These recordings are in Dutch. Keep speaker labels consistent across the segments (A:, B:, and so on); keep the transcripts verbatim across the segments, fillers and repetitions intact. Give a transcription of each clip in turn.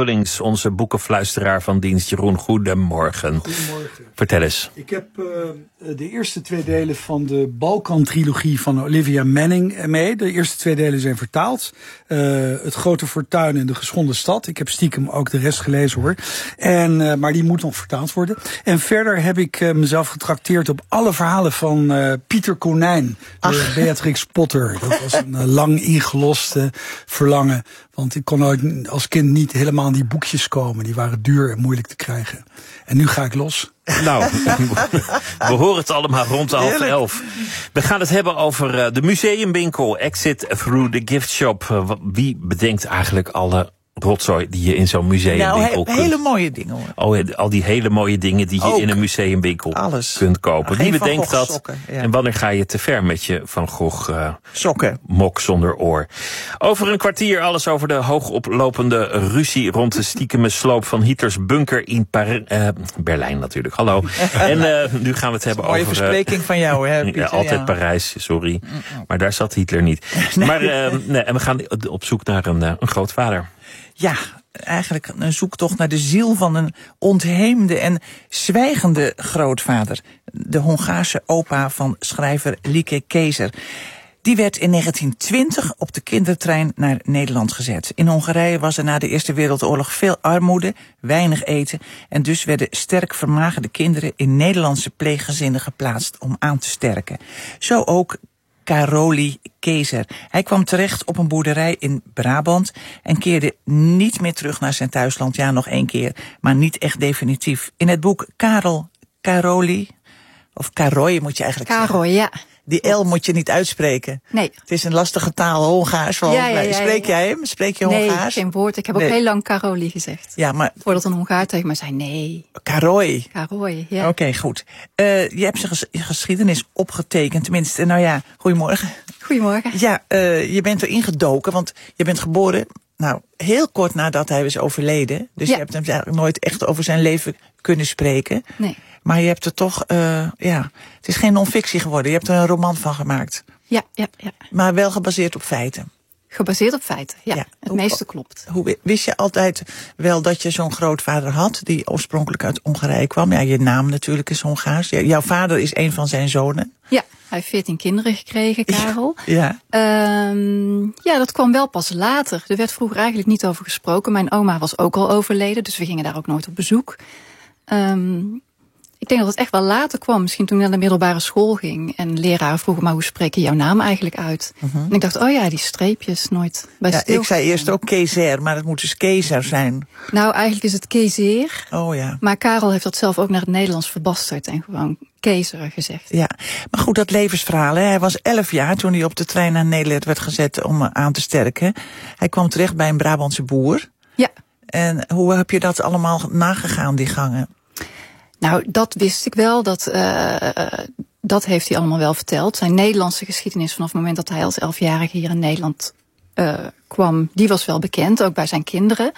A: Vullings, onze boekenfluisteraar van dienst. Jeroen, goedemorgen.
B: Goedemorgen.
A: Vertel eens.
B: Ik heb uh, de eerste twee delen van de Balkan-trilogie van Olivia Manning mee. De eerste twee delen zijn vertaald. Uh, Het Grote Fortuin en De Geschonden Stad. Ik heb stiekem ook de rest gelezen hoor. En, uh, maar die moet nog vertaald worden. En verder heb ik uh, mezelf getrakteerd op alle verhalen van uh, Pieter Konijn. Door Beatrix Potter. Dat was een uh, lang ingeloste verlangen. Want ik kon ook als kind niet helemaal aan die boekjes komen. Die waren duur en moeilijk te krijgen. En nu ga ik los.
A: Nou, we horen het allemaal rond de half elf. We gaan het hebben over uh, de museumwinkel. Exit through the gift shop. Uh, wie bedenkt eigenlijk alle rotzooi die je in zo'n museumwinkel
C: nou,
A: kunt...
C: hele mooie dingen hoor.
A: Oh, al die hele mooie dingen die je
C: Ook.
A: in een museumwinkel
C: Alles.
A: kunt kopen.
C: Geen
A: Wie
C: Van
A: bedenkt
C: Gogh
A: dat?
C: sokken, ja.
A: En wanneer ga je te ver met je Van Gogh uh,
C: sokken?
A: Mok zonder oor. Over een kwartier alles over de hoogoplopende ruzie rond de stiekeme sloop van Hitlers bunker in Par- uh, Berlijn natuurlijk. Hallo. En uh, nu gaan we het hebben
C: mooie
A: over...
C: Mooie verspreking uh, van jou, hè, Pieter,
A: ja, altijd
C: ja.
A: Parijs, sorry. Maar daar zat Hitler niet. Nee. Maar uh, nee, en we gaan op zoek naar een, uh, een grootvader.
C: Ja, eigenlijk een zoektocht naar de ziel van een ontheemde en zwijgende grootvader. De Hongaarse opa van schrijver Lieke Kayser. Die werd in negentien twintig op de kindertrein naar Nederland gezet. In Hongarije was er na de Eerste Wereldoorlog veel armoede, weinig eten. En dus werden sterk vermagerde kinderen in Nederlandse pleeggezinnen geplaatst om aan te sterken. Zo ook Károly Kayser. Hij kwam terecht op een boerderij in Brabant en keerde niet meer terug naar zijn thuisland. Ja, nog één keer, maar niet echt definitief. In het boek Karel, Károly, of Károly moet je eigenlijk
D: Károly,
C: zeggen.
D: ja.
C: Die L moet je niet uitspreken.
D: Nee.
C: Het is een lastige taal, Hongaars.
D: Ja, ja, ja,
C: Spreek
D: ja.
C: jij hem? Spreek je
D: Nee,
C: Hongaars?
D: geen woord. Ik heb
C: nee.
D: ook heel lang Károly gezegd.
C: Ja, maar...
D: Voordat een Hongaar tegen mij zei, nee.
C: Károly.
D: Károly, ja.
C: Oké, okay, goed. Uh, je hebt zijn ges- geschiedenis opgetekend, tenminste. Nou ja, goedemorgen.
D: Goedemorgen.
C: Ja, uh, je bent erin gedoken, want je bent geboren... Nou, heel kort nadat hij was overleden. Dus
D: ja.
C: je hebt hem eigenlijk nooit echt over zijn leven kunnen spreken.
D: Nee.
C: Maar je hebt er toch, uh, ja, het is geen non-fictie geworden. Je hebt er een roman van gemaakt.
D: Ja, ja, ja.
C: Maar wel gebaseerd op feiten.
D: Gebaseerd op feiten, ja. ja. Het
C: hoe,
D: meeste klopt.
C: Hoe, wist je altijd wel dat je zo'n grootvader had, die oorspronkelijk uit Hongarije kwam? Ja, je naam natuurlijk is Hongaars. Ja, jouw vader is een van zijn zonen.
D: Ja, hij heeft veertien kinderen gekregen, Karel.
C: Ja.
D: Um, ja, dat kwam wel pas later. Er werd vroeger eigenlijk niet over gesproken. Mijn oma was ook al overleden, dus we gingen daar ook nooit op bezoek. Um, Ik denk dat het echt wel later kwam. Misschien toen ik naar de middelbare school ging. En leraren vroegen, maar hoe spreek je jouw naam eigenlijk uit? Uh-huh. En ik dacht, oh ja, die streepjes, nooit bij
C: ja,
D: stil.
C: Ik zei eerst ook Kayser, maar het moet dus Kayser zijn.
D: Nou, eigenlijk is het Kayser.
C: Oh ja.
D: Maar Karel heeft dat zelf ook naar het Nederlands verbasterd. En gewoon Kayser gezegd.
C: Ja, maar goed, dat levensverhaal. Hè. Hij was elf jaar toen hij op de trein naar Nederland werd gezet om aan te sterken. Hij kwam terecht bij een Brabantse boer.
D: Ja.
C: En hoe heb je dat allemaal nagegaan, die gangen?
D: Nou, dat wist ik wel. Dat, uh, dat heeft hij allemaal wel verteld. Zijn Nederlandse geschiedenis vanaf het moment dat hij als elfjarige hier in Nederland uh, kwam, die was wel bekend, ook bij zijn kinderen.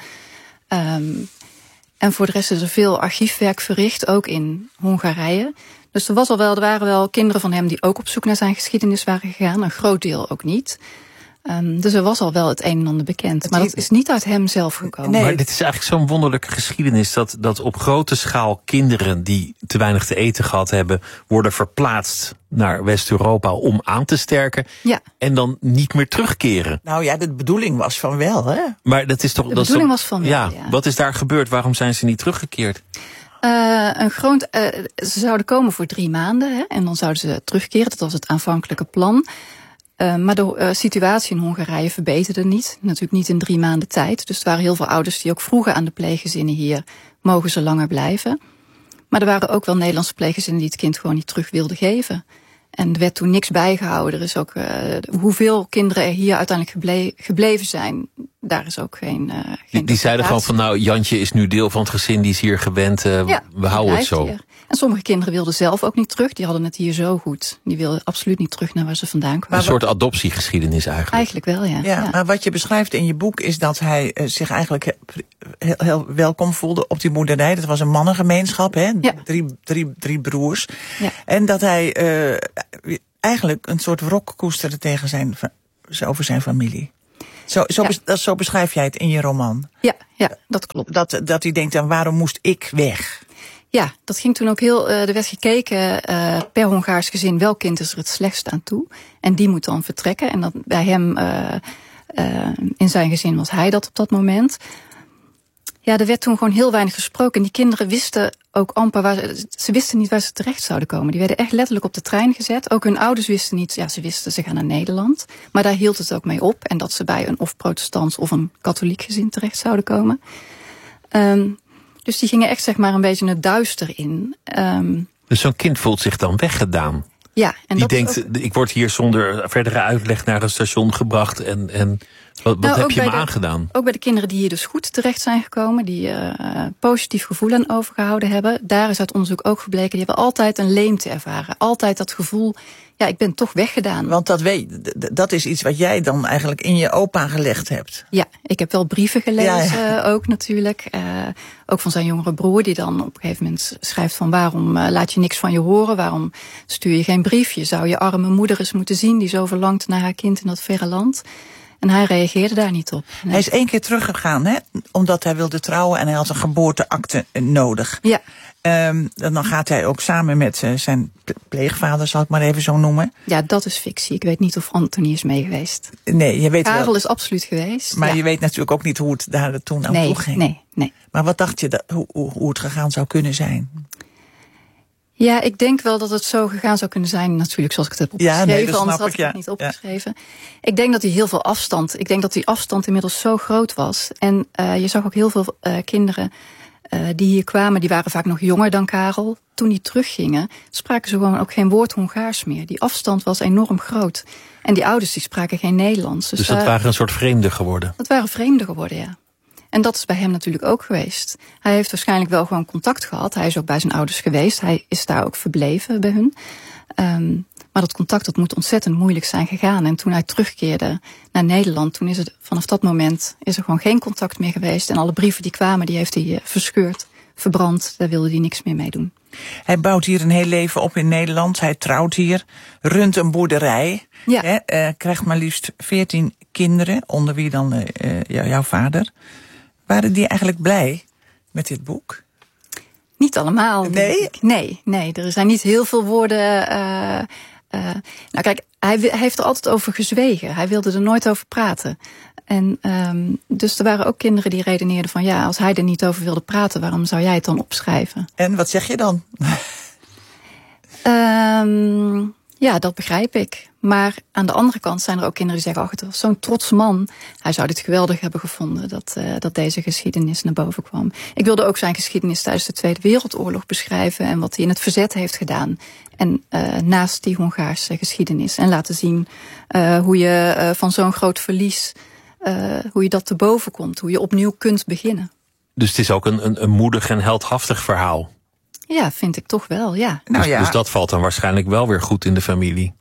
D: Um, en voor de rest is er veel archiefwerk verricht, ook in Hongarije. Dus er, was al wel, er waren wel kinderen van hem die ook op zoek naar zijn geschiedenis waren gegaan. Een groot deel ook niet. Um, dus er was al wel het een en ander bekend. Maar dat is niet uit hem zelf gekomen.
A: Nee. Maar dit is eigenlijk zo'n wonderlijke geschiedenis... Dat, dat op grote schaal kinderen die te weinig te eten gehad hebben... worden verplaatst naar West-Europa om aan te sterken...
D: Ja.
A: En dan niet meer terugkeren.
C: Nou ja, de bedoeling was van wel, hè?
A: Maar dat is toch...
D: De
A: dat
D: bedoeling
A: is toch,
D: was van wel,
A: ja,
D: ja.
A: Wat is daar gebeurd? Waarom zijn ze niet teruggekeerd?
D: Uh, een groot, uh, ze zouden komen voor drie maanden hè, en dan zouden ze terugkeren. Dat was het aanvankelijke plan. Uh, maar de uh, situatie in Hongarije verbeterde niet. Natuurlijk niet in drie maanden tijd. Dus er waren heel veel ouders die ook vroegen aan de pleeggezinnen hier... mogen ze langer blijven. Maar er waren ook wel Nederlandse pleeggezinnen... die het kind gewoon niet terug wilden geven. En er werd toen niks bijgehouden. Er is ook uh, hoeveel kinderen er hier uiteindelijk geble- gebleven zijn... daar is ook geen... Uh, geen
A: die, die zeiden gewoon van, nou, Jantje is nu deel van het gezin... die is hier gewend, uh,
D: ja,
A: we houden het zo.
D: Hier. En sommige kinderen wilden zelf ook niet terug. Die hadden het hier zo goed. Die wilden absoluut niet terug naar waar ze vandaan kwamen.
A: Een soort adoptiegeschiedenis eigenlijk.
D: Eigenlijk wel, ja.
C: Ja,
D: ja.
C: Maar wat je beschrijft in je boek is dat hij uh, zich eigenlijk heel, heel welkom voelde op die boerderij. Dat was een mannengemeenschap, hè?
D: Ja.
C: Drie, drie, drie broers.
D: Ja.
C: En dat hij uh, eigenlijk een soort wrok koesterde tegen zijn, over zijn familie. Zo, zo,
D: Ja.
C: bes, dat, zo beschrijf jij het in je roman.
D: Ja, ja, dat klopt.
C: Dat, dat hij denkt, en waarom moest ik weg?
D: Ja, dat ging toen ook heel. Uh, er werd gekeken uh, per Hongaars gezin welk kind is er het slechtst aan toe. En die moet dan vertrekken. En dat bij hem, uh, uh, in zijn gezin was hij dat op dat moment. Ja, er werd toen gewoon heel weinig gesproken. En die kinderen wisten ook amper waar ze, ze wisten niet waar ze terecht zouden komen. Die werden echt letterlijk op de trein gezet. Ook hun ouders wisten niet. Ja, ze wisten ze gaan naar Nederland. Maar daar hield het ook mee op. En dat ze bij een of protestants of een katholiek gezin terecht zouden komen. Um, dus die gingen echt zeg maar een beetje het duister in. Um,
A: dus zo'n kind voelt zich dan weggedaan.
D: Ja, en
A: die
D: dat
A: denkt,
D: ook,
A: ik word hier zonder verdere uitleg naar een station gebracht. En, en wat, wat
D: nou,
A: heb je me
D: de,
A: aangedaan?
D: Ook bij de kinderen die hier dus goed terecht zijn gekomen. Die uh, positief gevoel aan overgehouden hebben. Daar is uit onderzoek ook gebleken. Die hebben altijd een leemte ervaren. Altijd dat gevoel, ja, ik ben toch weggedaan.
C: Want dat, weet, dat is iets wat jij dan eigenlijk in je opa gelegd hebt.
D: Ja, ik heb wel brieven gelezen,
C: ja, ja.
D: ook natuurlijk. Uh, ook van zijn jongere broer, die dan op een gegeven moment schrijft van waarom uh, laat je niks van je horen? Waarom stuur je geen brief? Je zou je arme moeder eens moeten zien, die zo verlangt naar haar kind in dat verre land. En hij reageerde daar niet op. Nee.
C: Hij is één keer teruggegaan, hè? Omdat hij wilde trouwen en hij had een geboorteakte nodig.
D: Ja.
C: Um, dan gaat hij ook samen met uh, zijn pleegvader, zal ik maar even zo noemen.
D: Ja, dat is fictie. Ik weet niet of Anthony is mee geweest.
C: Nee, je weet
D: Karel
C: wel.
D: is absoluut geweest.
C: Maar
D: ja.
C: je weet natuurlijk ook niet hoe het daar toen aan
D: nee,
C: toe ging.
D: Nee, nee.
C: Maar wat dacht je dat, hoe, hoe, hoe het gegaan zou kunnen zijn?
D: Ja, ik denk wel dat het zo gegaan zou kunnen zijn. Natuurlijk, zoals ik het heb opgeschreven.
C: Ja, nee, dat
D: anders
C: snap
D: had
C: ik,
D: ik
C: ja.
D: het niet opgeschreven. Ja. Ik denk dat hij heel veel afstand. Ik denk dat die afstand inmiddels zo groot was. En uh, je zag ook heel veel uh, kinderen uh, die hier kwamen. Die waren vaak nog jonger dan Karel. Toen die teruggingen, spraken ze gewoon ook geen woord Hongaars meer. Die afstand was enorm groot. En die ouders die spraken geen Nederlands. Dus,
A: dus dat
D: uh,
A: waren een soort vreemden geworden?
D: Dat waren vreemden geworden, ja. En dat is bij hem natuurlijk ook geweest. Hij heeft waarschijnlijk wel gewoon contact gehad. Hij is ook bij zijn ouders geweest. Hij is daar ook verbleven bij hun. Um, maar dat contact, dat moet ontzettend moeilijk zijn gegaan. En toen hij terugkeerde naar Nederland, toen is het vanaf dat moment is er gewoon geen contact meer geweest. En alle brieven die kwamen, die heeft hij uh, verscheurd, verbrand. Daar wilde hij niks meer mee doen.
C: Hij bouwt hier een heel leven op in Nederland. Hij trouwt hier, runt een boerderij.
D: Ja.
C: Hè, uh, krijgt maar liefst veertien kinderen, onder wie dan uh, uh, jouw vader. Waren die eigenlijk blij met dit boek?
D: Niet allemaal.
C: Nee?
D: Nee, nee. Er zijn niet heel veel woorden. Uh, uh, nou kijk, hij, hij heeft er altijd over gezwegen. Hij wilde er nooit over praten. En um, dus er waren ook kinderen die redeneerden van ja, als hij er niet over wilde praten, waarom zou jij het dan opschrijven?
C: En wat zeg je dan?
D: um, ja, dat begrijp ik. Maar aan de andere kant zijn er ook kinderen die zeggen, ach, het was zo'n trots man. Hij zou dit geweldig hebben gevonden dat, uh, dat deze geschiedenis naar boven kwam. Ik wilde ook zijn geschiedenis tijdens de Tweede Wereldoorlog beschrijven en wat hij in het verzet heeft gedaan. En uh, naast die Hongaarse geschiedenis. En laten zien uh, hoe je uh, van zo'n groot verlies, uh, hoe je dat te boven komt. Hoe je opnieuw kunt beginnen.
A: Dus het is ook een, een, een moedig en heldhaftig verhaal.
D: Ja, vind ik toch wel, ja.
C: Nou,
A: dus,
C: ja.
A: dus dat valt dan waarschijnlijk wel weer goed in de familie.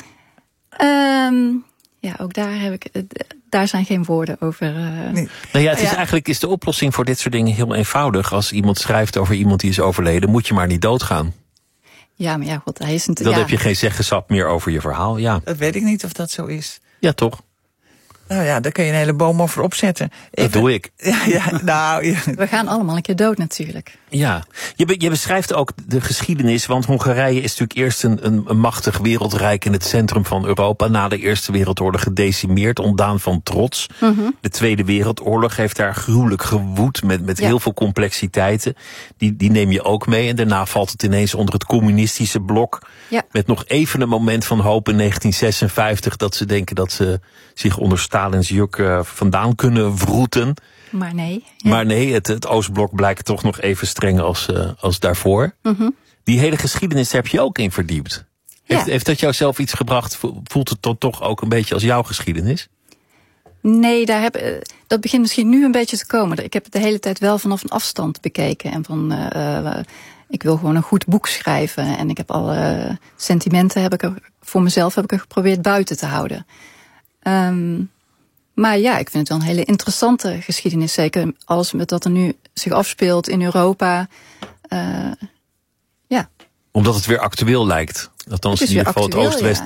D: Um, ja, ook daar heb ik, daar zijn geen woorden over. Uh...
A: Nee. Nou ja, het is
D: ja.
A: eigenlijk is de oplossing voor dit soort dingen heel eenvoudig. Als iemand schrijft over iemand die is overleden, moet je maar niet doodgaan.
D: Ja, maar ja, god, hij is een.
A: Dan
D: ja.
A: heb je geen zeggenschap meer over je verhaal. Ja,
C: Dat weet ik niet of dat zo is.
A: ja toch?
C: Nou ja, daar kun je een hele boom over opzetten.
A: Dat doe ik.
C: Ja, ja, nou, ja.
D: We gaan allemaal een keer dood natuurlijk.
A: Ja, je, be, je beschrijft ook de geschiedenis, want Hongarije is natuurlijk eerst een, een, een machtig wereldrijk in het centrum van Europa. Na de Eerste Wereldoorlog gedecimeerd, ontdaan van trots.
D: Mm-hmm.
A: De Tweede Wereldoorlog heeft daar gruwelijk gewoed met, met
D: Ja.
A: heel veel complexiteiten. Die, die neem je ook mee en daarna valt het ineens onder het communistische blok.
D: Ja.
A: Met nog even een moment van hoop in negentien zesenvijftig dat ze denken dat ze zich onder Stalins juk uh, vandaan kunnen wroeten.
D: Maar nee. Ja.
A: Maar nee, het, het Oostblok blijkt toch nog even streng als, uh, als daarvoor.
D: Mm-hmm.
A: Die hele geschiedenis heb je ook in verdiept. Heeft,
D: Ja.
A: heeft dat jou zelf iets gebracht? Voelt het dan toch ook een beetje als jouw geschiedenis?
D: Nee, daar heb, uh, dat begint misschien nu een beetje te komen. Ik heb het de hele tijd wel vanaf een afstand bekeken. En van, uh, uh, ik wil gewoon een goed boek schrijven. En ik heb alle uh, sentimenten heb ik er, voor mezelf heb ik er geprobeerd buiten te houden. Um, maar ja, ik vind het wel een hele interessante geschiedenis. Zeker alles met wat er nu zich afspeelt in Europa. Uh, ja.
A: Omdat het weer actueel lijkt. Althans
D: Het
A: in
D: is
A: ieder
D: weer
A: geval het
D: actueel,
A: Oost-West deel.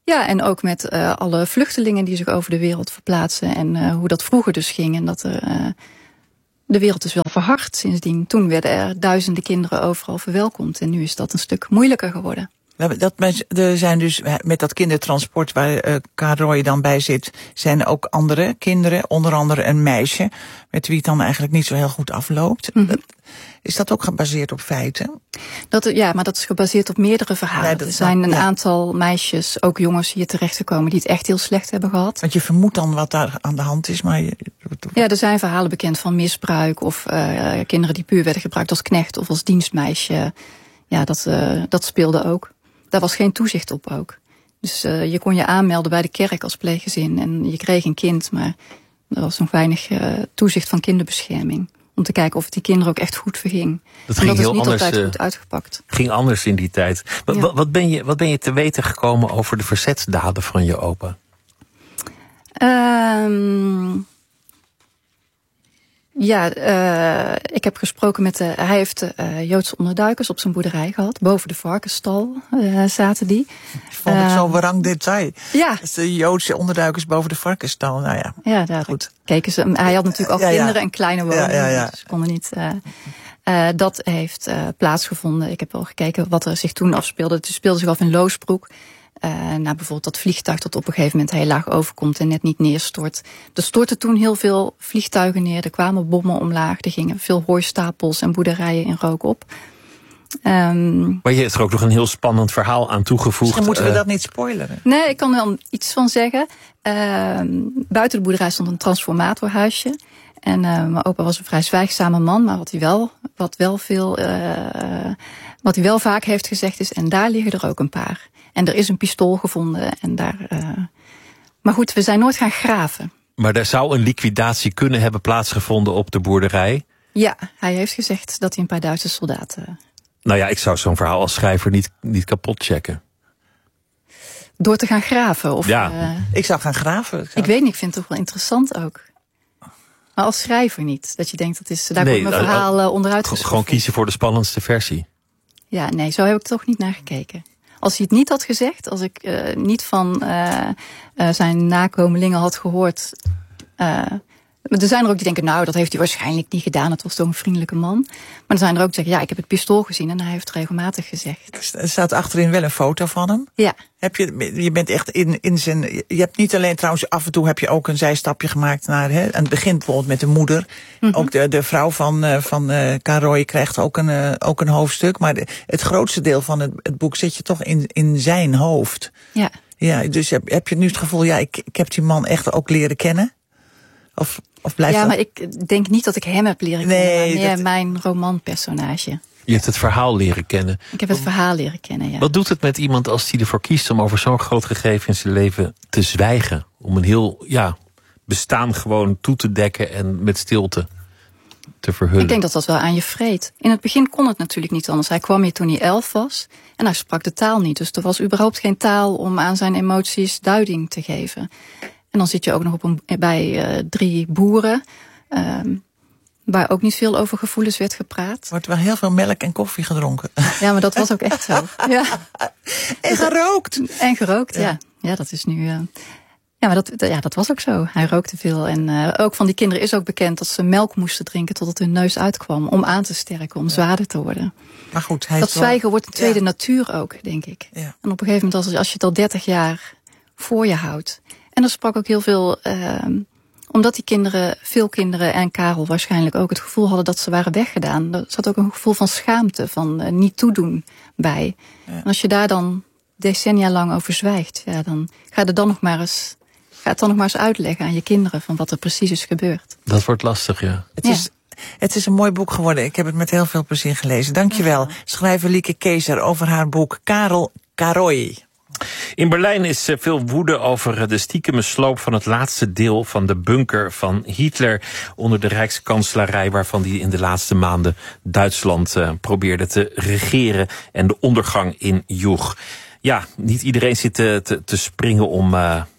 D: Ja, en ook met uh, alle vluchtelingen die zich over de wereld verplaatsen. En uh, hoe dat vroeger dus ging. En dat er, uh, de wereld is wel verhard sindsdien. Toen werden er duizenden kinderen overal verwelkomd. En nu is dat een stuk moeilijker geworden.
C: Dat, er zijn dus met dat kindertransport waar uh, Karoy dan bij zit, zijn ook andere kinderen, onder andere een meisje, met wie het dan eigenlijk niet zo heel goed afloopt. Mm-hmm. Is dat ook gebaseerd op feiten?
D: Dat, ja, maar dat is gebaseerd op meerdere verhalen. Ja, er zijn een ja. aantal meisjes, ook jongens hier terechtgekomen die het echt heel slecht hebben gehad.
C: Want je vermoedt dan wat daar aan de hand is, maar... Je...
D: Ja, er zijn verhalen bekend van misbruik of uh, kinderen die puur werden gebruikt als knecht of als dienstmeisje. Ja, dat, uh, dat speelde ook. Daar was geen toezicht op ook. Dus uh, je kon je aanmelden bij de kerk als pleeggezin en je kreeg een kind, maar er was nog weinig uh, toezicht van kinderbescherming. Om te kijken of het die kinderen ook echt goed verging.
A: Dat
D: en
A: ging
D: dat is
A: heel
D: niet
A: anders,
D: altijd goed uitgepakt.
A: Ging anders in die tijd. Wat,
D: ja.
A: wat, ben je, wat ben je te weten gekomen over de verzetsdaden van je opa?
D: Um, ja, uh, ik heb gesproken met de... Hij heeft uh, Joodse onderduikers op zijn boerderij gehad. Boven de varkensstal uh, zaten die.
C: Vond ik uh, zo'n warang detail.
D: Ja.
C: De Joodse onderduikers boven de varkensstal. Nou ja,
D: ja daar goed. Keken ze. Hij had natuurlijk al ja, kinderen ja. en kleine woningen. Ja, ja, ja. Dus ze konden niet... Uh, uh, dat heeft uh, plaatsgevonden. Ik heb wel gekeken wat er zich toen afspeelde. Het speelde zich af in Loosbroek. Uh, nou, bijvoorbeeld dat vliegtuig dat op een gegeven moment heel laag overkomt en net niet neerstort. Er stortten toen heel veel vliegtuigen neer, er kwamen bommen omlaag, er gingen veel hooistapels en boerderijen in rook op. Um,
A: maar je hebt er ook nog een heel spannend verhaal aan toegevoegd.
C: Misschien moeten we uh, dat niet spoileren.
D: Nee, ik kan er wel iets van zeggen. Uh, buiten de boerderij stond een transformatorhuisje. En uh, mijn opa was een vrij zwijgzame man, maar wat hij wel, wat wel veel, uh, wat hij wel vaak heeft gezegd is, en daar liggen er ook een paar. En er is een pistool gevonden. En daar, uh... Maar goed, we zijn nooit gaan graven.
A: Maar er zou een liquidatie kunnen hebben plaatsgevonden op de boerderij?
D: Ja, hij heeft gezegd dat hij een paar Duitse soldaten...
A: Nou ja, ik zou zo'n verhaal als schrijver niet, niet kapot checken.
D: Door te gaan graven? Of,
A: ja.
D: Uh...
C: Ik zou gaan graven. Ik, zou...
D: ik weet niet, ik vind het toch wel interessant ook. Maar als schrijver niet. Dat je denkt, dat is, daar
A: nee,
D: komt mijn verhaal uh, onderuit geschoven.
A: Gewoon kiezen voor de spannendste versie.
D: Ja, nee, zo heb ik toch niet naar gekeken. Als hij het niet had gezegd, als ik uh, niet van uh, uh, zijn nakomelingen had gehoord. Uh, er zijn er ook die denken, nou, dat heeft hij waarschijnlijk niet gedaan. Het was toch een vriendelijke man. Maar er zijn er ook die zeggen, ja, ik heb het pistool gezien. En hij heeft het regelmatig gezegd.
C: Er staat achterin wel een foto van hem.
D: Ja.
C: Heb je, je bent echt in, in zijn... Je hebt niet alleen trouwens, af en toe heb je ook een zijstapje gemaakt naar... Hè, aan het begin bijvoorbeeld met de moeder. Mm-hmm. Ook de, de vrouw van, uh, van uh, Karoy krijgt ook een, uh, ook een hoofdstuk. Maar de, het grootste deel van het, het boek zit je toch in, in zijn hoofd.
D: Ja.
C: Ja, dus heb, heb je nu het gevoel, ja, ik, ik heb die man echt ook leren kennen? Of, of blijft
D: ja,
C: dat...
D: maar ik denk niet dat ik hem heb leren kennen.
C: Nee,
D: maar meer
C: dat...
D: mijn romanpersonage.
A: Je hebt het verhaal leren kennen.
D: Ik heb het verhaal leren kennen, ja.
A: Wat doet het met iemand als die ervoor kiest om over zo'n groot gegeven in zijn leven te zwijgen? Om een heel ja, bestaan gewoon toe te dekken en met stilte te verhullen?
D: Ik denk dat dat wel aan je vreet. In het begin kon het natuurlijk niet anders. Hij kwam hier toen hij elf was en hij sprak de taal niet. Dus er was überhaupt geen taal om aan zijn emoties duiding te geven. En dan zit je ook nog op een, bij uh, drie boeren... Um, waar ook niet veel over gevoelens werd gepraat.
C: Er wordt wel heel veel melk en koffie gedronken.
D: Ja, maar dat was ook echt zo. Ja.
C: En gerookt.
D: En gerookt, ja. Ja, ja dat is nu... Uh... Ja, maar dat, ja, dat was ook zo. Hij rookte veel. En uh, ook van die kinderen is ook bekend dat ze melk moesten drinken totdat hun neus uitkwam. Om aan te sterken, om ja. zwaarder te worden.
C: Maar goed, hij
D: dat zwijgen wel... wordt een tweede ja. natuur ook, denk ik.
C: Ja.
D: En op een gegeven moment, als, als je het al dertig jaar voor je houdt. En er sprak ook heel veel... Uh, omdat die kinderen, veel kinderen en Karel waarschijnlijk ook het gevoel hadden dat ze waren weggedaan. Er zat ook een gevoel van schaamte, van uh, niet toedoen bij. Ja. En als je daar dan decennia lang over zwijgt, ja, dan ga je dan nog maar eens, ga het dan nog maar eens uitleggen aan je kinderen van wat er precies is gebeurd.
A: Dat wordt lastig, ja.
C: Het is, ja. Het is een mooi boek geworden. Ik heb het met heel veel plezier gelezen. Dankjewel. Ja. Schrijver Lieke Keizer over haar boek Karel Karoy.
A: In Berlijn is veel woede over de stiekeme sloop van het laatste deel van de bunker van Hitler onder de Rijkskanslarij, waarvan hij in de laatste maanden Duitsland uh, probeerde te regeren en de ondergang injoeg. Ja, niet iedereen zit te, te, te springen om uh,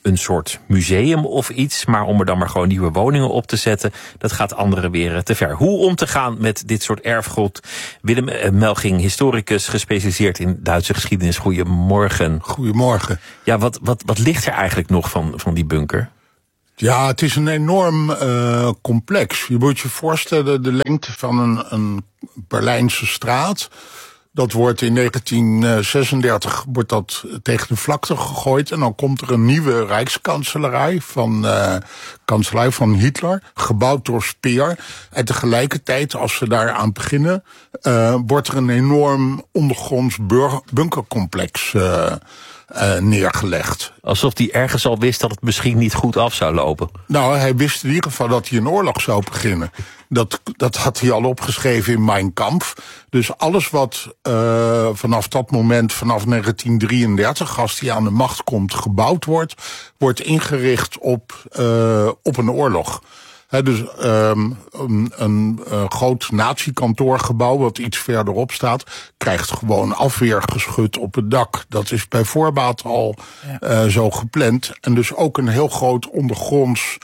A: een soort museum of iets, maar om er dan maar gewoon nieuwe woningen op te zetten, dat gaat anderen weer te ver. Hoe om te gaan met dit soort erfgoed? Willem Melching, historicus, gespecialiseerd in Duitse geschiedenis. Goedemorgen.
E: Goedemorgen.
A: Ja, wat, wat, wat ligt er eigenlijk nog van, van die bunker?
E: Ja, het is een enorm uh, complex. Je moet je voorstellen, de lengte van een, een Berlijnse straat. Dat wordt in negentien zesendertig wordt dat tegen de vlakte gegooid. En dan komt er een nieuwe rijkskanselarij van, uh, kanselij van Hitler, gebouwd door Speer. En tegelijkertijd, als ze daaraan beginnen, uh, wordt er een enorm ondergronds burger, bunkercomplex uh, Uh, neergelegd.
A: Alsof hij ergens al wist dat het misschien niet goed af zou lopen.
E: Nou, hij wist in ieder geval dat hij een oorlog zou beginnen. Dat, dat had hij al opgeschreven in Mein Kampf. Dus alles wat uh, vanaf dat moment, vanaf negentien drieëndertig, als hij aan de macht komt, gebouwd wordt, wordt ingericht op, uh, op een oorlog. He, dus um, een, een, een groot natiekantoorgebouw wat iets verderop staat, krijgt gewoon afweergeschut op het dak. Dat is bij voorbaat al ja. uh, zo gepland. En dus ook een heel groot ondergronds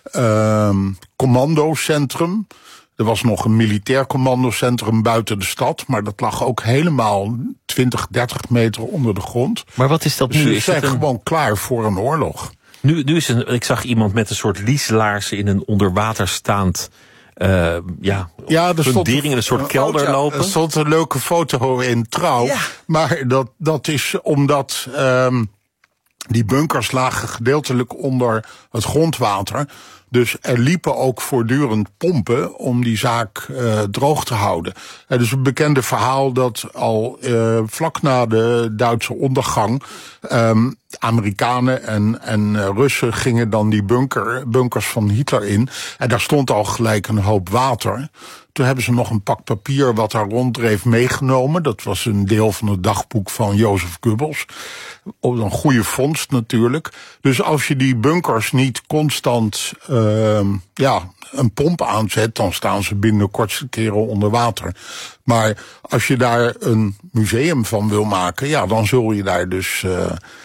E: um, commandocentrum. Er was nog een militair commandocentrum buiten de stad, maar dat lag ook helemaal twintig, dertig meter onder de grond.
A: Maar wat is dat
E: dus
A: nu?
E: Ze
A: is
E: zijn
A: het een...
E: gewoon klaar voor een oorlog.
A: Nu, nu is een, ik zag iemand met een soort lieslaarzen in een onder water staand uh, ja,
E: ja, er
A: fundering in een soort kelder lopen.
E: Er stond een leuke foto in Trouw. Ja. Maar dat, dat is omdat um, die bunkers lagen gedeeltelijk onder het grondwater. Dus er liepen ook voortdurend pompen om die zaak uh, droog te houden. Het is een bekende verhaal dat al uh, vlak na de Duitse ondergang um, Amerikanen en, en uh, Russen gingen dan die bunker, bunkers van Hitler in. En daar stond al gelijk een hoop water. Toen hebben ze nog een pak papier wat daar ronddreef meegenomen. Dat was een deel van het dagboek van Jozef Goebbels. Op een goede vondst natuurlijk. Dus als je die bunkers niet constant uh, ja, een pomp aanzet, dan staan ze binnen de kortste keren onder water. Maar als je daar een museum van wil maken, ja, dan zul je daar dus uh,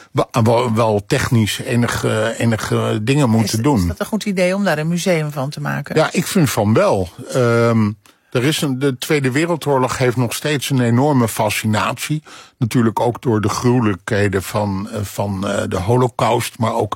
E: wel, wel technisch enige, enige dingen moeten
C: is,
E: doen.
C: Is dat een goed idee om daar een museum van te maken?
E: Ja, ik vind van wel. Um, Er is een, de Tweede Wereldoorlog heeft nog steeds een enorme fascinatie. Natuurlijk ook door de gruwelijkheden van, van uh, de Holocaust, maar ook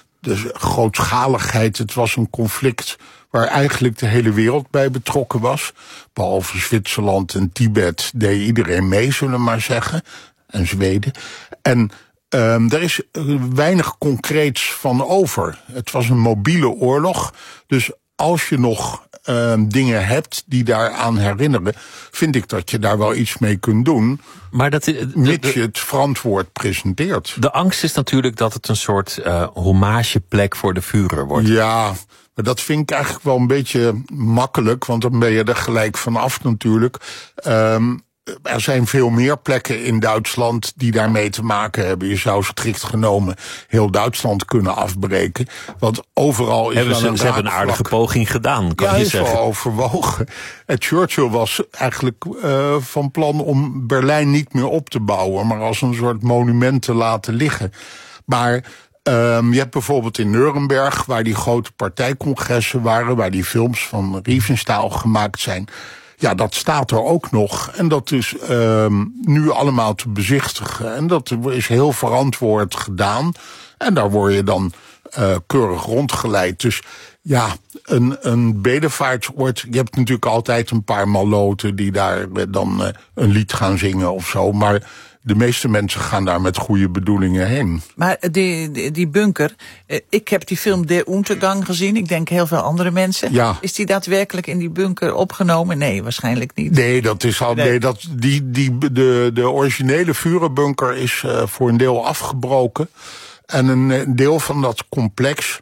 E: de grootschaligheid. Het was een conflict waar eigenlijk de hele wereld bij betrokken was. Behalve Zwitserland en Tibet deed iedereen mee, zullen we maar zeggen. En Zweden. En um, er is weinig concreets van over. Het was een mobiele oorlog. Dus als je nog uh, dingen hebt die daaraan herinneren, vind ik dat je daar wel iets mee kunt doen. Maar dat, de, mits je het verantwoord presenteert.
A: De angst is natuurlijk dat het een soort uh, hommageplek voor de Führer wordt.
E: Ja, maar dat vind ik eigenlijk wel een beetje makkelijk, want dan ben je er gelijk vanaf natuurlijk. Um, Er zijn veel meer plekken in Duitsland die daarmee te maken hebben. Je zou strikt genomen heel Duitsland kunnen afbreken. Want overal is
A: hebben
E: dan
A: ze,
E: een
A: ze hebben een aardige poging gedaan, kan
E: ja,
A: je
E: is
A: zeggen.
E: wel overwogen. En Churchill was eigenlijk uh, van plan om Berlijn niet meer op te bouwen, maar als een soort monument te laten liggen. Maar Um, je hebt bijvoorbeeld in Nuremberg, waar die grote partijcongressen waren, waar die films van Riefenstahl gemaakt zijn. Ja, dat staat er ook nog. En dat is um, nu allemaal te bezichtigen. En dat is heel verantwoord gedaan. En daar word je dan uh, keurig rondgeleid. Dus ja, een, een bedevaartsoord. Je hebt natuurlijk altijd een paar malloten die daar dan uh, een lied gaan zingen of zo. Maar de meeste mensen gaan daar met goede bedoelingen heen.
C: Maar die, die, die bunker, ik heb die film Der Untergang gezien. Ik denk heel veel andere mensen.
E: Ja.
C: Is die daadwerkelijk in die bunker opgenomen? Nee, waarschijnlijk niet.
E: Nee, dat is al. Nee, nee dat, die, die, de, de originele Führerbunker is uh, voor een deel afgebroken. En een, een deel van dat complex,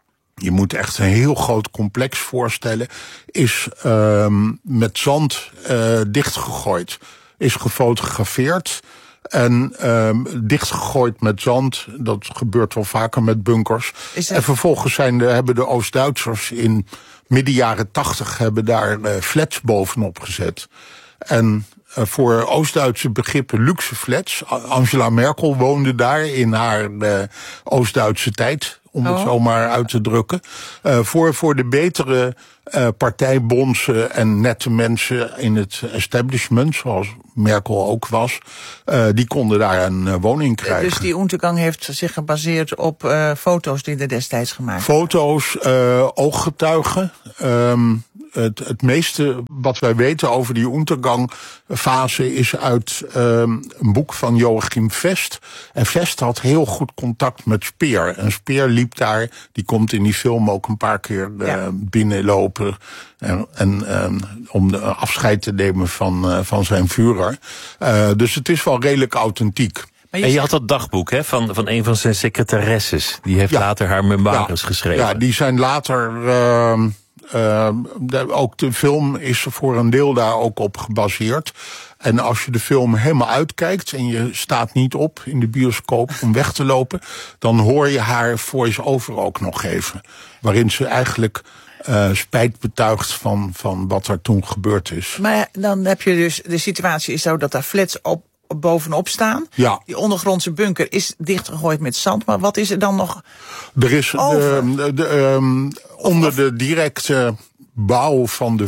E: je moet echt een heel groot complex voorstellen, is um, met zand uh, dichtgegooid. Is gefotografeerd en um, dichtgegooid met zand. Dat gebeurt wel vaker met bunkers. Het... En vervolgens zijn de, hebben de Oost-Duitsers in midden jaren tachtig hebben daar uh, flats bovenop gezet. En voor Oost-Duitse begrippen luxe flats. Angela Merkel woonde daar in haar uh, Oost-Duitse tijd, om het oh. zo maar uit te drukken. Uh, voor, voor de betere uh, partijbonzen en nette mensen in het establishment, zoals Merkel ook was, uh, die konden daar een uh, woning krijgen.
C: Dus die Untergang heeft zich gebaseerd op uh, foto's die er destijds gemaakt werden?
E: Foto's, uh, ooggetuigen. Um, Het, het meeste wat wij weten over die Untergang-fase is uit um, een boek van Joachim Vest. En Vest had heel goed contact met Speer. En Speer liep daar, die komt in die film ook een paar keer uh, ja. binnenlopen. En, en um, om de afscheid te nemen van, uh, van zijn Führer. Uh, dus het is wel redelijk authentiek.
A: Je en je had dat dagboek hè, van, van een van zijn secretaresses. Die heeft ja. later haar memoires ja. geschreven.
E: Ja, die zijn later... Uh, Uh, de, ook de film is voor een deel daar ook op gebaseerd. En als je de film helemaal uitkijkt en je staat niet op in de bioscoop om weg te lopen, dan hoor je haar voice-over ook nog geven. Waarin ze eigenlijk uh, spijt betuigt van, van wat er toen gebeurd is.
C: Maar dan heb je dus, de situatie is zo dat daar flats op bovenop staan.
E: Ja.
C: Die ondergrondse bunker is dichtgegooid met zand. Maar wat is er dan nog
E: Er is de, de, de, um, onder de directe bouw van de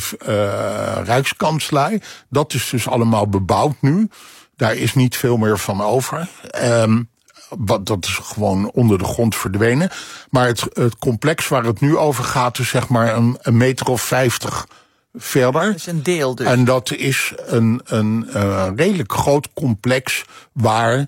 E: uh, Rijkskanslei. Dat is dus allemaal bebouwd nu. Daar is niet veel meer van over. Um, wat, dat is gewoon onder de grond verdwenen. Maar het, het complex waar het nu over gaat is zeg maar een, een meter of vijftig verder.
C: Dat is een deel dus.
E: En dat is een, een uh, redelijk groot complex waar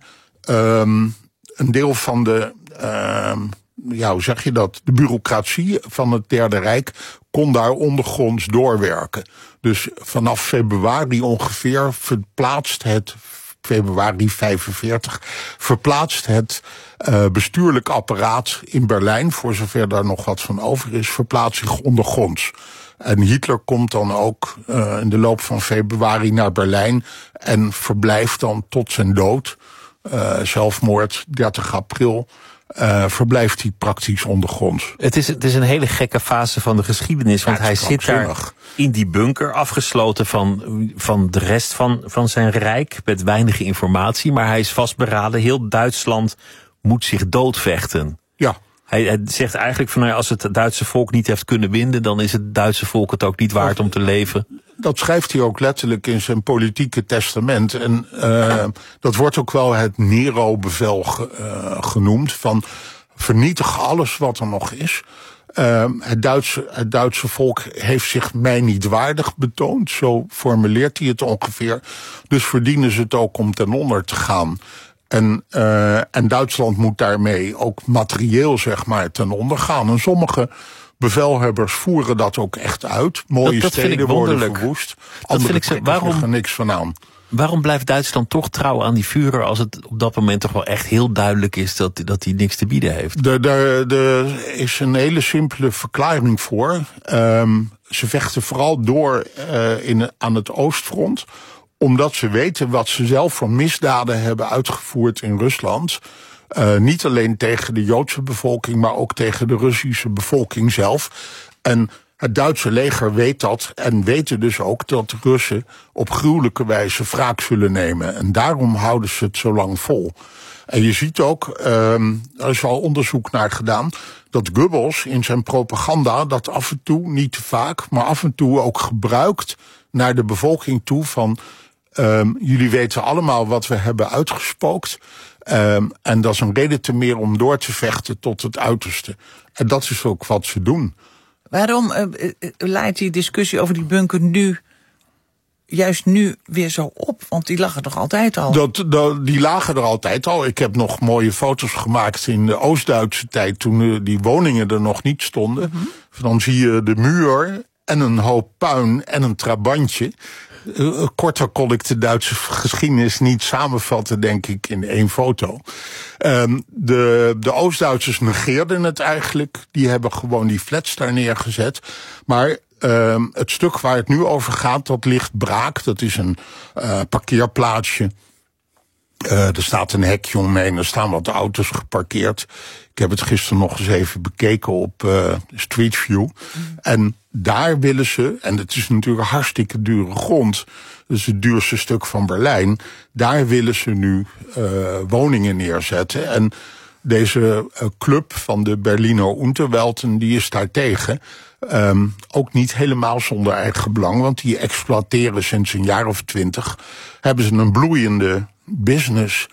E: um, een deel van de, uh, ja, hoe zeg je dat, de bureaucratie van het Derde Rijk kon daar ondergronds doorwerken. Dus vanaf februari ongeveer verplaatst het, februari vijfenveertig, verplaatst het uh, bestuurlijk apparaat in Berlijn, voor zover daar nog wat van over is, verplaatst zich ondergronds. En Hitler komt dan ook uh, in de loop van februari naar Berlijn en verblijft dan tot zijn dood, uh, zelfmoord, dertig april, uh, verblijft hij praktisch ondergronds.
A: Het is, het is een hele gekke fase van de geschiedenis, want ja, hij zit daar in die bunker, afgesloten van, van de rest van, van zijn rijk, met weinig informatie, maar hij is vastberaden, heel Duitsland moet zich doodvechten.
E: Ja.
A: Hij, hij zegt eigenlijk van, nou, als het Duitse volk niet heeft kunnen winnen, dan is het Duitse volk het ook niet waard om te leven.
E: Dat schrijft hij ook letterlijk in zijn politieke testament. En uh, dat wordt ook wel het Nero-bevel ge, uh, genoemd. Van vernietig alles wat er nog is. Uh, het, Duitse, het Duitse volk heeft zich mij niet waardig betoond. Zo formuleert hij het ongeveer. Dus verdienen ze het ook om ten onder te gaan. En, uh, en Duitsland moet daarmee ook materieel, zeg maar, ten onder gaan. En sommige bevelhebbers voeren dat ook echt uit. Mooie
A: dat, dat
E: steden worden verwoest.
A: Dat vind ik zo, waarom,
E: er niks van aan.
A: Waarom blijft Duitsland toch trouw aan die Führer als het op dat moment toch wel echt heel duidelijk is dat, dat hij niks te bieden heeft?
E: Er de, de is een hele simpele verklaring voor. Um, ze vechten vooral door uh, in, aan het oostfront, omdat ze weten wat ze zelf voor misdaden hebben uitgevoerd in Rusland. Uh, niet alleen tegen de Joodse bevolking, maar ook tegen de Russische bevolking zelf. En het Duitse leger weet dat en weten dus ook dat de Russen op gruwelijke wijze wraak zullen nemen. En daarom houden ze het zo lang vol. En je ziet ook, um, er is al onderzoek naar gedaan, dat Goebbels in zijn propaganda dat af en toe, niet te vaak, maar af en toe ook gebruikt naar de bevolking toe van, Um, jullie weten allemaal wat we hebben uitgespookt. Um, en dat is een reden te meer om door te vechten tot het uiterste. En dat is ook wat ze doen.
C: Waarom uh, leidt die discussie over die bunker nu, juist nu weer zo op? Want die lagen er altijd al.
E: Dat, dat, die lagen er altijd al. Ik heb nog mooie foto's gemaakt in de Oost-Duitse tijd, toen uh, die woningen er nog niet stonden. Mm-hmm. Dan zie je de muur en een hoop puin en een trabantje. Uh, korter kon ik de Duitse geschiedenis niet samenvatten, denk ik, in één foto. Um, de, de Oost-Duitsers negeerden het eigenlijk. Die hebben gewoon die flats daar neergezet. Maar um, het stuk waar het nu over gaat, dat ligt braak. Dat is een uh, parkeerplaatsje Uh, er staat een hekje omheen, er staan wat auto's geparkeerd. Ik heb het gisteren nog eens even bekeken op uh, Street View. Mm. En daar willen ze, en het is natuurlijk hartstikke dure grond, dus het duurste stuk van Berlijn, daar willen ze nu uh, woningen neerzetten. En deze uh, club van de Berliner Unterwelten, die is daar tegen. Um, ook niet helemaal zonder eigen belang, want die exploiteren sinds een jaar of twintig. Hebben ze een bloeiende business.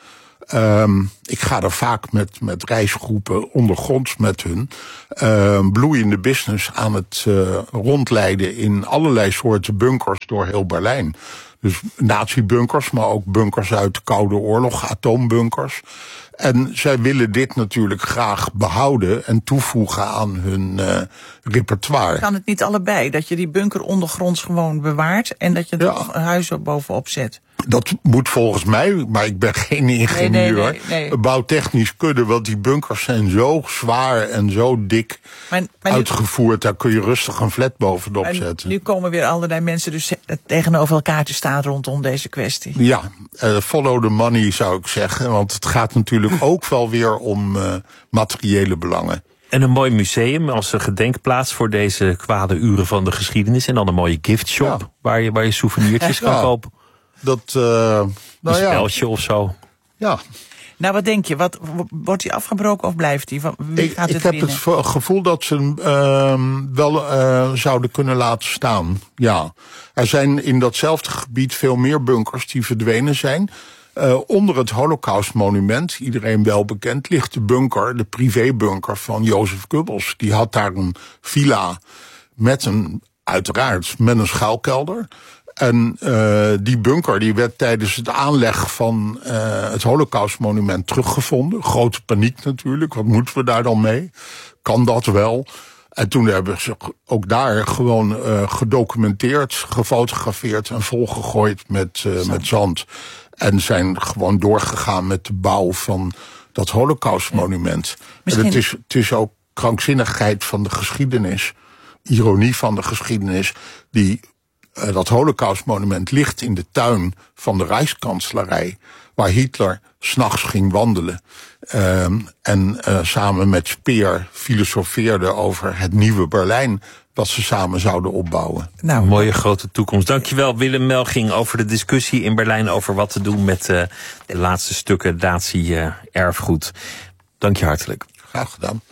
E: Um, ik ga er vaak met, met reisgroepen ondergronds met hun. Uh, bloeiende business aan het uh, rondleiden in allerlei soorten bunkers door heel Berlijn. Dus nazi-bunkers, maar ook bunkers uit de Koude Oorlog, atoombunkers. En zij willen dit natuurlijk graag behouden en toevoegen aan hun uh, repertoire.
C: Kan het niet allebei? Dat je die bunker ondergronds gewoon bewaart en dat je er ja. huizen bovenop zet?
E: Dat moet volgens mij, maar ik ben geen ingenieur, nee, nee, nee, nee. bouwtechnisch kunnen. Want die bunkers zijn zo zwaar en zo dik maar, maar uitgevoerd. Nu, daar kun je rustig een flat bovenop zetten.
C: Nu komen weer allerlei mensen dus tegenover elkaar te staan rondom deze kwestie.
E: Ja, uh, follow the money zou ik zeggen. Want het gaat natuurlijk ook wel weer om uh, materiële belangen.
A: En een mooi museum als een gedenkplaats voor deze kwade uren van de geschiedenis. En dan een mooie giftshop ja. waar, je, waar je souvenirtjes ja. kan kopen.
E: Dat, uh, nou
A: een speltje
E: ja.
A: of zo.
E: Ja.
C: Nou, wat denk je? Wat, wordt hij afgebroken of blijft hij? Wie gaat
E: ik
C: het
E: ik heb
C: winnen?
E: het gevoel dat ze hem uh, wel uh, zouden kunnen laten staan. Ja. Er zijn in datzelfde gebied veel meer bunkers die verdwenen zijn. Uh, onder het Holocaustmonument, iedereen wel bekend, ligt de bunker, de privébunker van Jozef Goebbels. Die had daar een villa met een, uiteraard, met een schuilkelder. En uh, die bunker die werd tijdens het aanleg van uh, het Holocaustmonument teruggevonden. Grote paniek natuurlijk, wat moeten we daar dan mee? Kan dat wel? En toen hebben ze ook daar gewoon uh, gedocumenteerd, gefotografeerd en volgegooid met, uh, zand. met zand. En zijn gewoon doorgegaan met de bouw van dat Holocaustmonument. Ja. Misschien... En het is, het is ook krankzinnigheid van de geschiedenis, ironie van de geschiedenis, die... Uh, dat Holocaustmonument ligt in de tuin van de Rijkskanslarij, waar Hitler 's nachts ging wandelen. Uh, en uh, samen met Speer filosofeerde over het nieuwe Berlijn, wat ze samen zouden opbouwen.
A: Nou, een mooie grote toekomst. Dankjewel, Willem Melching, over de discussie in Berlijn over wat te doen met uh, de laatste stukken Nazi-erfgoed. Dank je hartelijk.
E: Graag gedaan.